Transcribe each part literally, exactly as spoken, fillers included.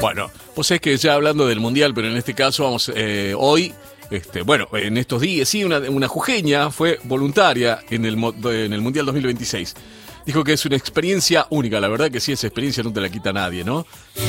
Bueno, vos sabés que ya hablando del Mundial, pero en este caso vamos eh, hoy, este, bueno, en estos días, sí, una, una jujeña fue voluntaria en el, en el Mundial dos mil veintiséis. Dijo que es una experiencia única, la verdad que sí, esa experiencia no te la quita nadie, ¿no?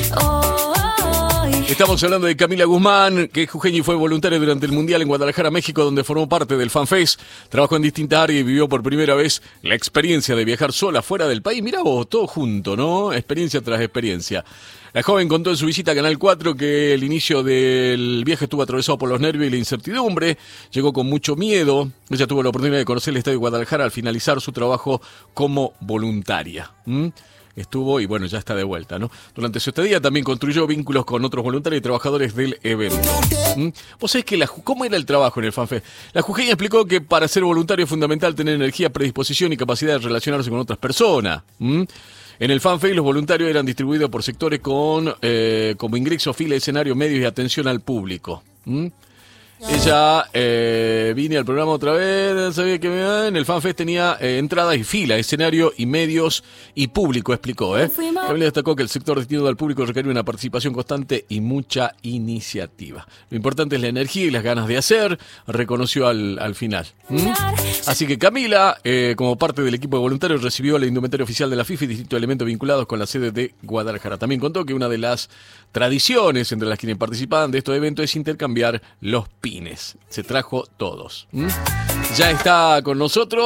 Estamos hablando de Camila Guzmán, que es jujeña y fue voluntaria durante el Mundial en Guadalajara, México, donde formó parte del FanFest, trabajó en distintas áreas y vivió por primera vez la experiencia de viajar sola fuera del país. Mirá vos, todo junto, ¿no? Experiencia tras experiencia. La joven contó en su visita a Canal cuatro que el inicio del viaje estuvo atravesado por los nervios y la incertidumbre. Llegó con mucho miedo. Ella tuvo la oportunidad de conocer el estadio de Guadalajara al finalizar su trabajo como voluntaria. ¿Mm? Estuvo y bueno, ya está de vuelta, ¿no? Durante su estadía también construyó vínculos con otros voluntarios y trabajadores del evento. ¿Mm? Vos sabés que la, ¿cómo era el trabajo en el FanFest? La jujeña explicó que para ser voluntario es fundamental tener energía, predisposición y capacidad de relacionarse con otras personas. ¿Mm? En el FanFest los voluntarios eran distribuidos por sectores con eh, como ingreso, fila, escenario, medios y atención al público. ¿Mm? Ella eh, vine al programa otra vez, sabía que en el FanFest tenía eh, entradas y fila, escenario y medios y público, explicó. ¿eh? Camila destacó que el sector destino al público requiere una participación constante y mucha iniciativa. Lo importante es la energía y las ganas de hacer, reconoció al, al final. ¿Mm? Así que Camila, eh, como parte del equipo de voluntarios, recibió la indumentaria oficial de la FIFA y distintos elementos vinculados con la sede de Guadalajara. También contó que una de las tradiciones entre las quienes participaban de estos eventos es intercambiar los pines. Se trajo todos. ¿Mm? Ya está con nosotros.